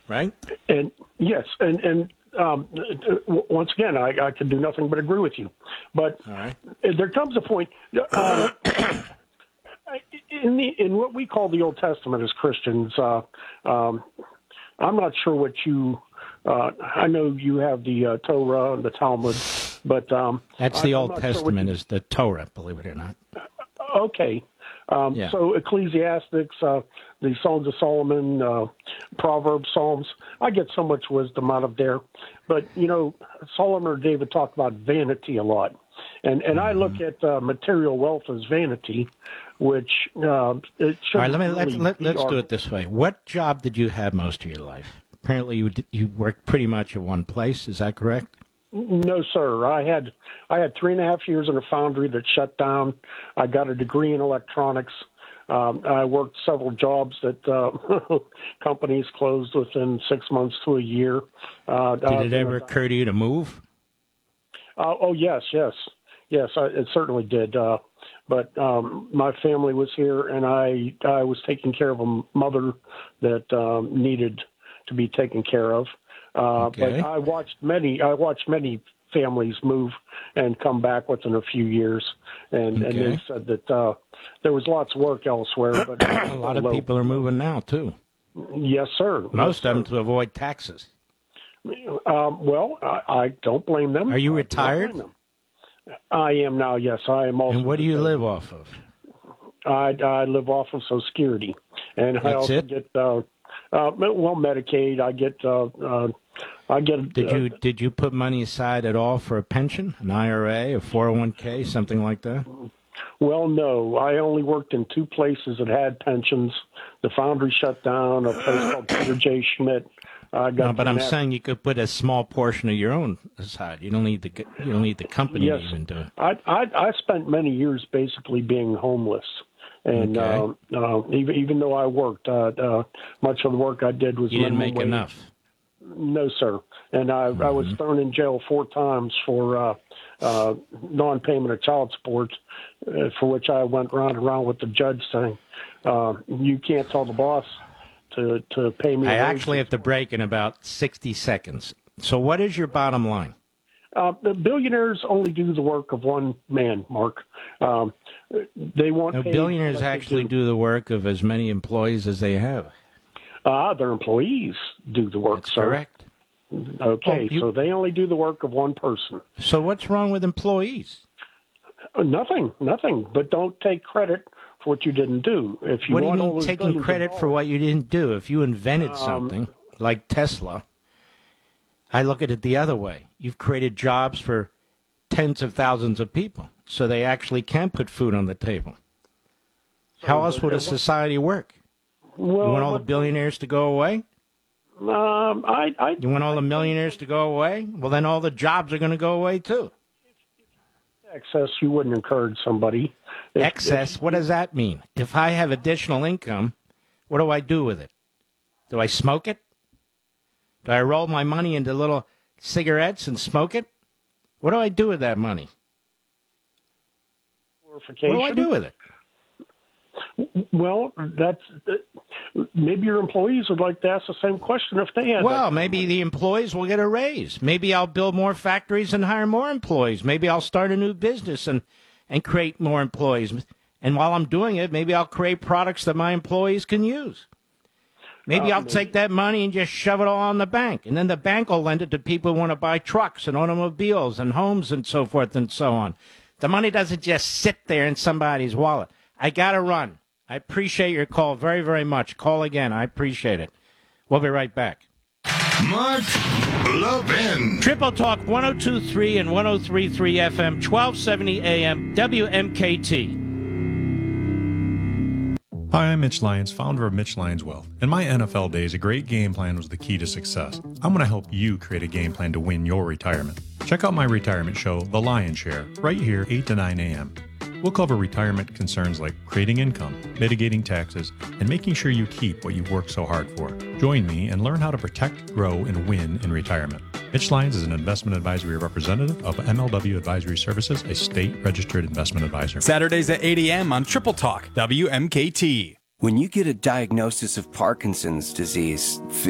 right? And yes, once again, I can do nothing but agree with you. But All right. there comes a point in what we call the Old Testament as Christians. I'm not sure what you. I know you have the Torah and the Talmud, but that's the Old Testament is the Torah, believe it or not. Okay. So Ecclesiastics, the Songs of Solomon, Proverbs, Psalms, I get so much wisdom out of there. But, Solomon or David talked about vanity a lot. And I look at material wealth as vanity, which it should. All right, let's do it this way. What job did you have most of your life? Apparently you worked pretty much at one place. Is that correct? No, sir. I had 3.5 years in a foundry that shut down. I got a degree in electronics. I worked several jobs that companies closed within 6 months to a year. Did it ever occur to you to move? Oh, yes. It certainly did. But my family was here, and I was taking care of a mother that needed to be taken care of. Okay. But I watched many families move and come back within a few years, and they said that there was lots of work elsewhere. But a lot of people are moving now too. Yes, sir. Most of them to avoid taxes. Well, I don't blame them. Are you retired? I am now. Yes, I am also. And what do you live off of? I live off of Social Security, and I also get Medicaid. I get. Did you put money aside at all for a pension, an IRA, a 401k, something like that? Well, no. I only worked in 2 places that had pensions. The foundry shut down. A place called Peter J. Schmidt. But I'm saying you could put a small portion of your own aside. You don't need the company to even do it. I spent many years basically being homeless. And even though I worked, much of the work I did was you didn't make enough. No, sir. And I was thrown in jail 4 times for non-payment of child support, for which I went round and round with the judge saying, "You can't tell the boss to pay me." I actually have to break in about 60 seconds. So, what is your bottom line? The billionaires only do the work of one man, Mark. They want billionaires actually do the work of as many employees as they have. Their employees do the work, That's sir. Correct. Okay, so they only do the work of one person. So what's wrong with employees? Nothing. But don't take credit for what you didn't do. If you what do you mean taking credit for what you didn't do? If you invented something like Tesla, I look at it the other way. You've created jobs for tens of thousands of people, so they actually can put food on the table. How else would a society work? Well, you want all the billionaires to go away? You want all the millionaires to go away? Well, then all the jobs are going to go away, too. Excess, you wouldn't encourage somebody. Excess? What does that mean? If I have additional income, what do I do with it? Do I smoke it? Do I roll my money into little cigarettes and smoke it? What do I do with that money? What do I do with it? Well, maybe your employees would like to ask the same question if they had. Well, maybe the employees will get a raise. Maybe I'll build more factories and hire more employees. Maybe I'll start a new business and create more employees. And while I'm doing it, maybe I'll create products that my employees can use. Maybe I'll take that money and just shove it all on the bank. And then the bank will lend it to people who want to buy trucks and automobiles and homes and so forth and so on. The money doesn't just sit there in somebody's wallet. I got to run. I appreciate your call very, very much. Call again. I appreciate it. We'll be right back. Mark Levin. Triple Talk 102.3 and 103.3 FM, 1270 AM, WMKT. Hi, I'm Mitch Lyons, founder of Mitch Lyons Wealth. In my NFL days, a great game plan was the key to success. I'm going to help you create a game plan to win your retirement. Check out my retirement show, The Lion's Share, right here, 8 to 9 a.m. We'll cover retirement concerns like creating income, mitigating taxes, and making sure you keep what you've worked so hard for. Join me and learn how to protect, grow, and win in retirement. Mitch Lyons is an investment advisory representative of MLW Advisory Services, a state-registered investment advisor. Saturdays at 8 a.m. on Triple Talk, WMKT. When you get a diagnosis of Parkinson's disease,